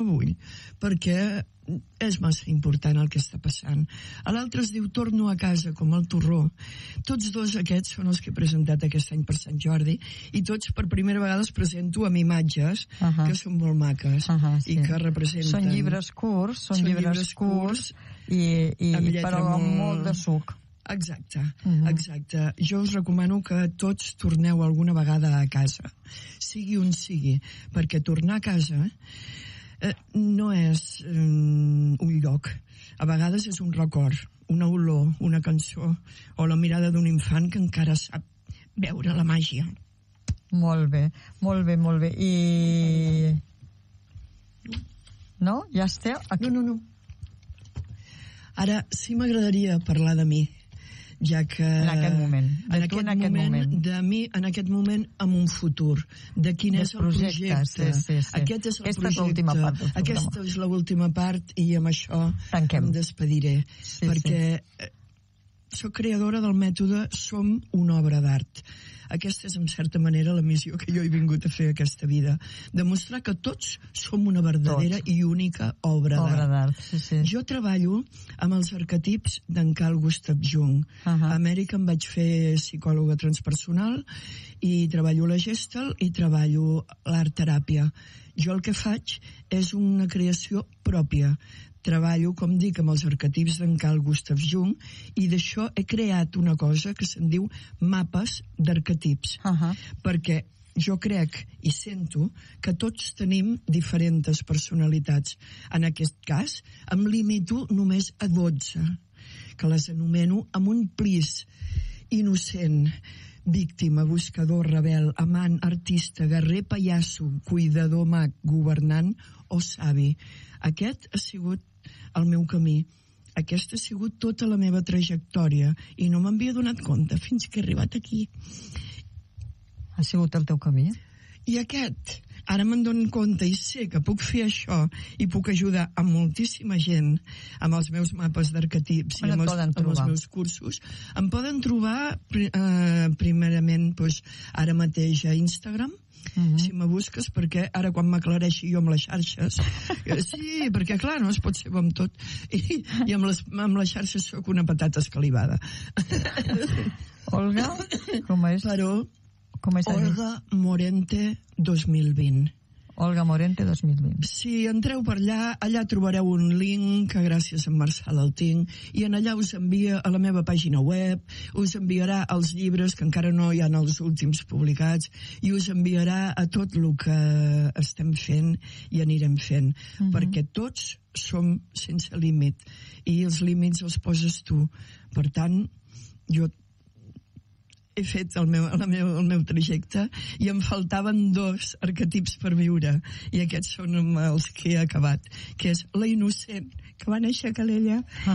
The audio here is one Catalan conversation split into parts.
vull, perquè és massa important el que està passant. L'altre es diu Torno a casa, com el torró. Tots dos aquests són els que he presentat aquest any per Sant Jordi, i tots per primera vegada els presento amb imatges que són molt maques i que representen... Són llibres curts, però amb molt de suc. Exacte. Jo us recomano que tots torneu alguna vegada a casa, sigui on sigui, perquè tornar a casa no és un lloc. A vegades és un record, una olor, una cançó, o la mirada d'un infant que encara sap veure la màgia. Molt bé. I... No? Ja esteu? No. Ara sí m'agradaria parlar de mi, ja que... En aquest moment. De mi, en aquest moment, amb un futur. De quin és el projecte. Sí. Aquest és el projecte. Aquesta és l'última part, i amb això em despediré. Perquè soc creadora del mètode Som una obra d'art. Aquesta és, en certa manera, la missió que jo he vingut a fer aquesta vida. Demostrar que tots som una verdadera i única obra d'art. Jo treballo amb els arquetips d'en Carl Gustav Jung. A Amèrica em vaig fer psicòloga transpersonal i treballo la Gestalt i treballo l'art teràpia. Jo el que faig és una creació pròpia. Treballo, com dic, amb els arquetips d'en Carl Gustav Jung, i d'això he creat una cosa que se'n diu mapes d'arquetips. Perquè jo crec i sento que tots tenim diferents personalitats. En aquest cas, em limito només a 12, que les anomeno amb un plis: innocent, víctima, buscador, rebel, amant, artista, guerrer, pallasso, cuidador, mag, governant o savi. Aquest ha sigut el meu camí. Aquesta ha sigut tota la meva trajectòria i no m'havia donat compte fins que he arribat aquí. Ha sigut el teu camí? I aquest, ara me'n dono compte i sé que puc fer això i puc ajudar a moltíssima gent amb els meus mapes d'arquetips i amb els meus cursos. Em poden trobar primerament ara mateix a Instagram, si me busques, perquè ara quan m'aclareixi jo amb les xarxes, sí, perquè clar, no es pot ser amb tot, i amb les xarxes sóc una patata escalivada. Olga, com és? Olga Morente 2020. Olga Morente 2020. Si entreu per allà trobareu un link que gràcies a en Marçal el tinc, i en allà us envia a la meva pàgina web, us enviarà els llibres que encara no hi ha els últims publicats, i us enviarà a tot el que estem fent i anirem fent, perquè tots som sense límit i els límits els poses tu. Per tant, jo he fet el meu trajecte i em faltaven 2 arquetips per viure, i aquests són els que he acabat, que és la innocent, que va néixer a Calella,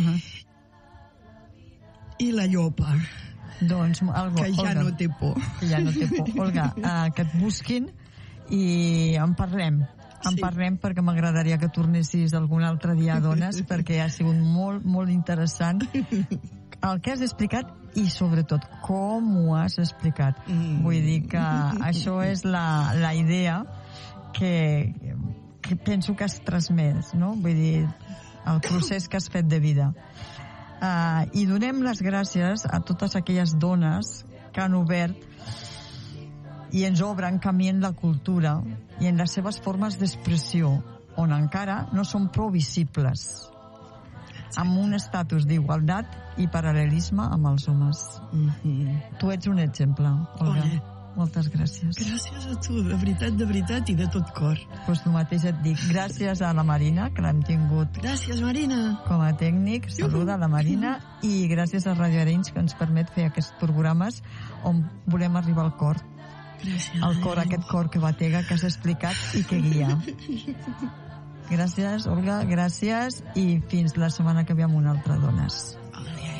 i la llopa, que ja no té por. Olga, que et busquin i en parlem. Parlem, perquè m'agradaria que tornessis algun altre dia a Dones, perquè ha sigut molt, molt interessant el que has explicat i sobretot com ho has explicat. Vull dir que això és la idea que penso que has transmès, no? Vull dir, el procés que has fet de vida. I donem les gràcies a totes aquelles dones que han obert i ens obren camí en la cultura i en les seves formes d'expressió, on encara no són prou visibles, amb un estatus d'igualtat i paral·lelisme amb els homes. Tu ets un exemple, Olga. Moltes gràcies. Gràcies a tu, de veritat i de tot cor. Doncs tu mateix et dic gràcies a la Marina, que l'hem tingut. Gràcies, Marina. Com a tècnic, saluda la Marina, i gràcies a Radio Arenys, que ens permet fer aquests programes on volem arribar al cor. Gràcies. El cor, aquest cor que batega, que has explicat i que guia. Gràcies, Olga, gràcies, i fins la setmana que ve amb un altre Dones.